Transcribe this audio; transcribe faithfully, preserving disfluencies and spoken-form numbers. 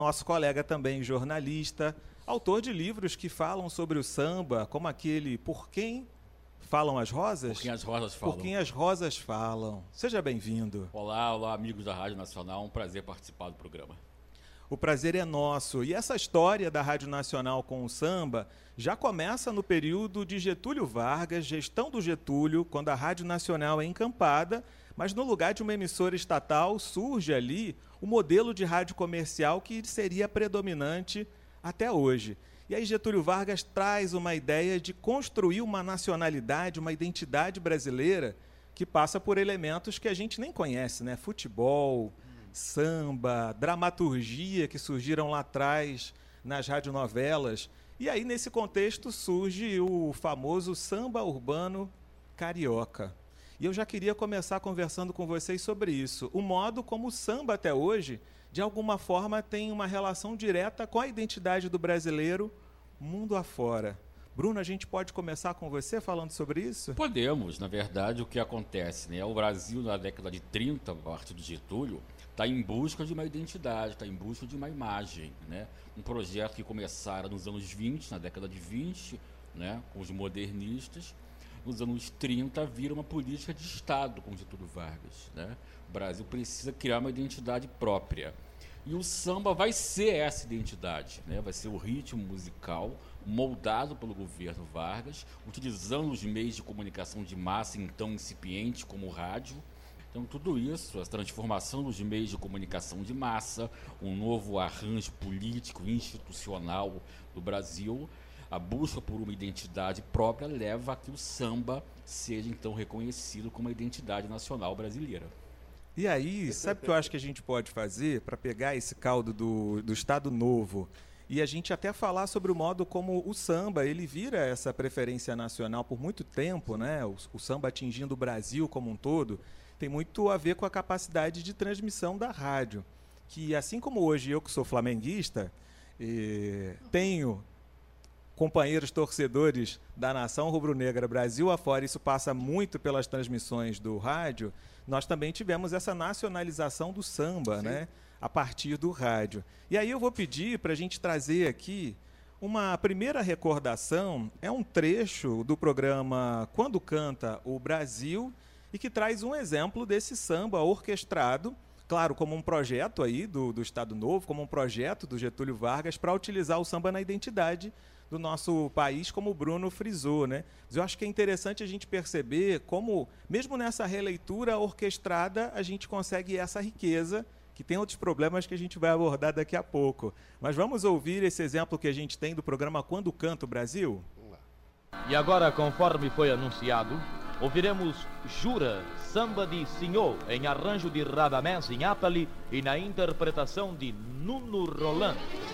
Nosso colega também jornalista, autor de livros que falam sobre o samba, como aquele Por Quem Falam as Rosas? Por Quem as Rosas Falam. Por Quem as Rosas Falam. Seja bem-vindo. Olá, olá, amigos da Rádio Nacional. Um prazer participar do programa. O prazer é nosso. E essa história da Rádio Nacional com o samba já começa no período de Getúlio Vargas, gestão do Getúlio, quando a Rádio Nacional é encampada, mas no lugar de uma emissora estatal surge ali o modelo de rádio comercial que seria predominante até hoje. E aí Getúlio Vargas traz uma ideia de construir uma nacionalidade, uma identidade brasileira que passa por elementos que a gente nem conhece, né? Futebol, samba, dramaturgia que surgiram lá atrás nas radionovelas. E aí, nesse contexto, surge o famoso samba urbano carioca. E eu já queria começar conversando com vocês sobre isso. O modo como o samba até hoje, de alguma forma, tem uma relação direta com a identidade do brasileiro mundo afora. Bruno, a gente pode começar com você falando sobre isso? Podemos. Na verdade, o que acontece, né? O Brasil, na década de trinta, a partir do Getúlio, está em busca de uma identidade, está em busca de uma imagem, né? Um projeto que começara nos anos vinte, na década de vinte, né? Com os modernistas. Nos anos trinta, vira uma política de Estado com Getúlio Vargas, né? O Brasil precisa criar uma identidade própria. E o samba vai ser essa identidade, né? Vai ser o ritmo musical moldado pelo governo Vargas, utilizando os meios de comunicação de massa então incipientes como o rádio. Então tudo isso, a transformação dos meios de comunicação de massa, um novo arranjo político, institucional do Brasil, a busca por uma identidade própria leva a que o samba seja então reconhecido como uma identidade nacional brasileira. E aí, sabe o que eu acho que a gente pode fazer para pegar esse caldo do, do Estado Novo e a gente até falar sobre o modo como o samba ele vira essa preferência nacional por muito tempo, né? O, o samba atingindo o Brasil como um todo, tem muito a ver com a capacidade de transmissão da rádio, que assim como hoje eu que sou flamenguista, eh, tenho companheiros torcedores da nação rubro-negra Brasil afora, isso passa muito pelas transmissões do rádio, nós também tivemos essa nacionalização do samba, Sim. né, a partir do rádio. E aí eu vou pedir para a gente trazer aqui uma primeira recordação, é um trecho do programa Quando Canta o Brasil, e que traz um exemplo desse samba orquestrado, claro, como um projeto aí do, do Estado Novo, como um projeto do Getúlio Vargas para utilizar o samba na identidade do nosso país, como o Bruno frisou, né? Mas eu acho que é interessante a gente perceber como, mesmo nessa releitura orquestrada, a gente consegue essa riqueza, que tem outros problemas que a gente vai abordar daqui a pouco. Mas vamos ouvir esse exemplo que a gente tem do programa Quando Canta o Brasil? Vamos lá. E agora, conforme foi anunciado, ouviremos Jura, samba de Senhor, em arranjo de Radamés Inhápali e na interpretação de Nuno Roland.